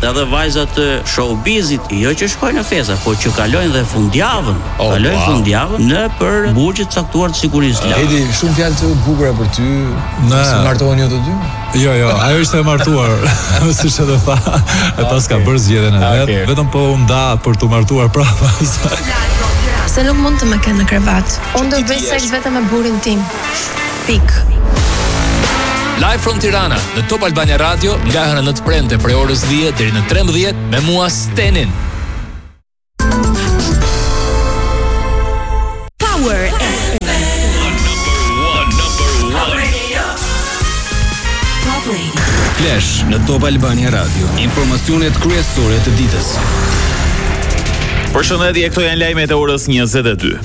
edhe vajzat të showbizit, jo që shkojnë në festa, po që kalojnë dhe fundjavën. Fundjavën në për burgjet caktuar të sigurisë. Edi, shumë fjalë të bukura për ty. Si martohen ju të dy? Jo, ajo ishte e martuar, siç edhe tha, e pas ka bërë zgjedhjen e vet, vetëm po u nda për të martuar prapa. Se nuk mund të më kenë në krevat. Unë do bëj seks vetëm me burrin tim. Pik. Live from Tirana në Top Albania Radio nga hëna 9 premte prej orës 10 deri në 13 me mua Stenin. Power Flash në Top Albania Radio. Informacionet kryesore të ditës. Përshëndetje, këto janë lajmet e orës 22.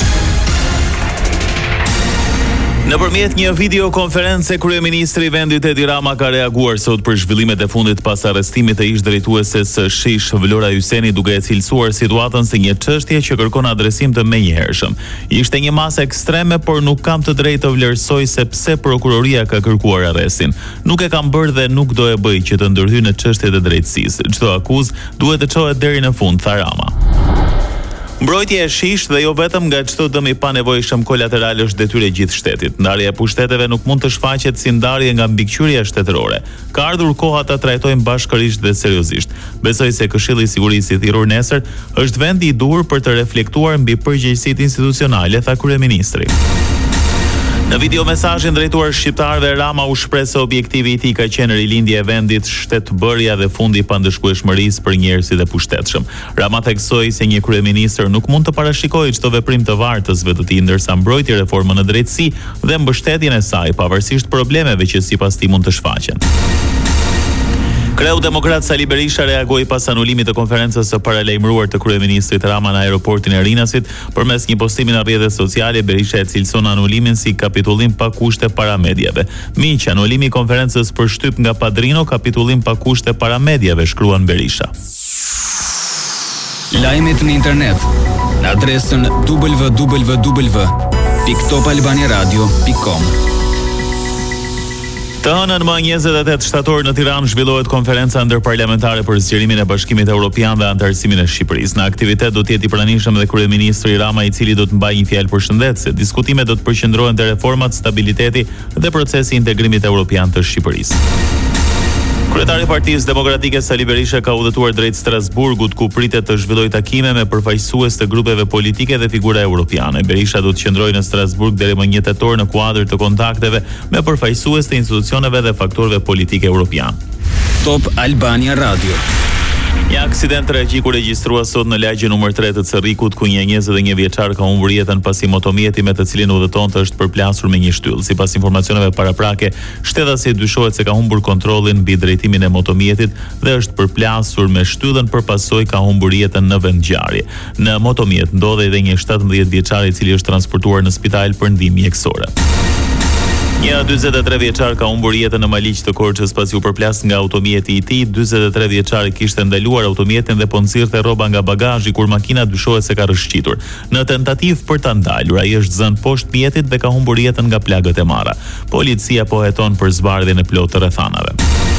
Nëpërmjet një videokonferencë, kryeministri i vendit Edi Rama ka reaguar sot për zhvillimet e fundit pas arrestimit të ish-drejtueses së SHISH Vlora Hyseni, duke e cilësuar situatën si një çështje që kërkon adresim të menjëhershëm. Ishte një masë ekstreme, por nuk kam të drejtë të vlerësoj se pse prokuroria ka kërkuar arrestin. Nuk e kam bërë dhe nuk do e bëj që të ndërhyj në çështjet e drejtësisë. Çdo akuzë duhet të çohet deri në fund, tha Rama. Mbrojtja e SHISH dhe jo vetëm nga çdo dëm i panevojshëm kolateral është detyrë e gjithë shtetit. Ndarja e pushteteve nuk mund të shfaqet si ndarje nga mbikëqyrja shtetërore. Ka ardhur koha ta trajtojmë bashkërisht dhe seriozisht. Besoj se Këshilli i Sigurisë i thirrur nesër është vendi i duhur për të reflektuar mbi përgjegjësitë institucionale, tha kryeministri. Në video mesazhin drejtuar shqiptarëve, Rama u shpreh se objektivi i tij ka qenë rilindja e vendit, shtetbërja dhe fundi i pandëshkueshmërisë për njerëzit e pushtetshëm. Rama theksoi se një kryeministër nuk mund të parashikojë çdo veprim të vartësve të tij, ndërsa mbrojti reformën në drejtësi dhe mbështetjen e saj pavarësisht problemeve që sipas tij mund të shfaqen. Kreu Demokrat Sali Berisha reagoi pas anulimit të konferencës së paralajmëruar të kryeministrit Rama në aeroportin e Rinasit. Përmes një postimi në rrjetet sociale, Berisha e cilëson anulimin si kapitullim pa kushte para medjave. Miq, anulimi i konferencës përshtyp nga Padrino, kapitullim pa kushte para medjave, shkruan Berisha. Lajmet në internet në adresën www.topalbaniaradio.com. Të hënën më 28 shtator në Tiranë zhvillohet konferenca ndërparlamentare për zgjerimin e Bashkimit Evropian dhe antarësimin e Shqipërisë. Në aktivitet do të jetë i pranishëm dhe kryeministri Rama, i cili do të mbajë një fjalë përshëndetëse. Diskutimet do të përqendrohen te reformat, stabiliteti dhe procesi i integrimit evropian të Shqipërisë. Kryetari i Partisë Demokratike Sali Berisha ka udhëtuar drejt Strasburgut, ku pritet të zhvillojë takime me përfaqësues të grupeve politike dhe figura europiane. Berisha do të qëndrojë në Strasburg deri më 1 tetor në kuadër të kontakteve me përfaqësues të institucioneve dhe faktorëve politike europian. Top Albania Radio. Një aksident tragjik u regjistrua sot në lagjen numër 3 të Cerrikut, ku një 21 vjeçar ka humbur jetën pasi motomjeti me të cilin udhëtonte është përplasur me një shtyllë. Sipas informacioneve paraprake, shtetasi dyshohet se ka humbur kontrollin mbi drejtimin e motomjetit dhe është përplasur me shtyllën, përpasoj ka humbur jetën në vendngjarje. Në motomjet ndodhej edhe një 17 vjeçar i cili është transportuar në spital për ndihmë mjekësore. Një 43 vjeçar ka humbur jetën në Maliq të Korçës pasi u përplas nga automjeti i tij. 43 vjeçari kishte ndaluar automjetin dhe po nxirrte rroba nga bagazhi kur makina dyshohet se ka rrëshqitur. Në tentativë për ta ndalur, ai është zënë poshtë mjetit dhe ka humbur jetën nga plagët e marra. Policia po heton për zbardhjen e plotë të rrethanave.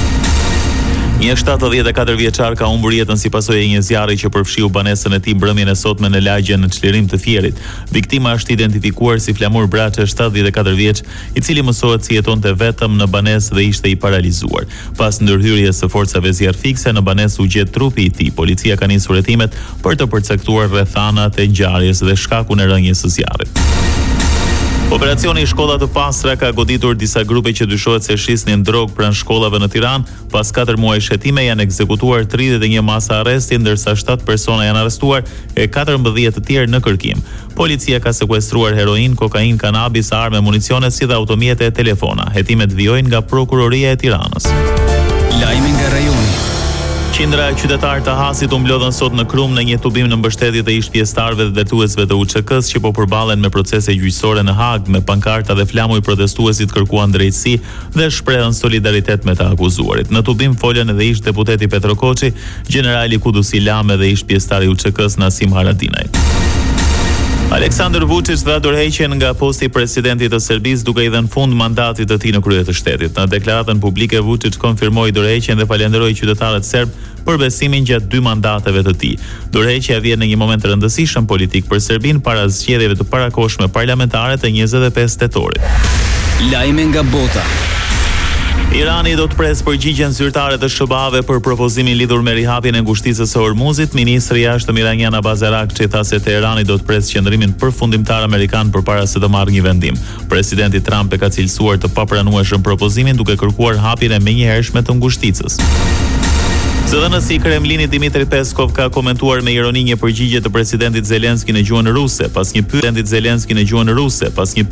Një 74 vjeçar ka humbur jetën si pasojë e një zjarri që përfshiu banesën e tij mbrëmjen e sotme në lagjen në Çlirim të Fierit. Viktima është identifikuar si Flamur Braçe, 74 vjeç, i cili mësohet si jetonte vetëm në banesë dhe ishte i paralizuar. Pas ndërhyrjes së forcave zjarrfikse në banesë u gjet trupi i tij. Policia ka nisur hetimet për të përcaktuar rrethanat e ngjarjes dhe shkakun e rënjes së zjarrit. Operacioni i Shkolla të Pastra ka goditur disa grupe që dyshohet se shisnin drogë pranë shkollave në Tiranë. Pas 4 muajsh hetime janë ekzekutuar 31 masa arresti, ndërsa 7 persona janë arrestuar e 14 të tjerë në kërkim. Policia ka sekuestruar heroin, kokainë, kanabis, armë, municione si dhe automjete e telefona. Hetimet vijojnë nga Prokuroria e Tiranës. Lajmi nga rajoni. Qindra e qytetarë të Hasit u mblodhen sot në Krum në një tubim në mbështetje të ish-pjesëtarëve dhe drejtuesve të UÇK-s që po përballen me procese gjyqësore në Hag. Me pankarta dhe flamuj, protestuesit kërkuan drejtësi dhe shprehën solidaritet me të akuzuarit. Në tubim folën edhe ish-deputeti Petro Koçi, generali Kudusi Lame dhe ish-pjesëtari i UÇK-s Nasim Haradinaj. Aleksandar Vučić dha dorëheqjen nga posti i presidentit të Serbisë duke i dhënë fund mandatit të tij në krye të shtetit. Në deklaratën publike Vučić konfirmoi dorëheqjen dhe falenderoi qytetarët serb për besimin gjatë 2 mandateve të tij. Dorëheqja vjen në një moment të rëndësishëm politik për Serbinë para zgjedhjeve të parakohshme parlamentare të 25 tetorit. Lajme nga bota. Irani do të presë përgjigjen zyrtare të SBA-ve për propozimin lidhur me rihapjen e ngushticës së Hormuzit. Ministri i jashtëm iranian Abbas Araghchi tha se Teherani do të presë qendrimin përfundimtar amerikan përpara se të marrë një vendim. Presidenti Trump e ka cilësuar të papranueshëm propozimin duke kërkuar hapjen e menjëhershme të ngushticës. Zëdhënësi i Kremlinit Dmitri Peskov ka komentuar me ironi një përgjigje të presidentit Zelenski në gjuhën ruse pas një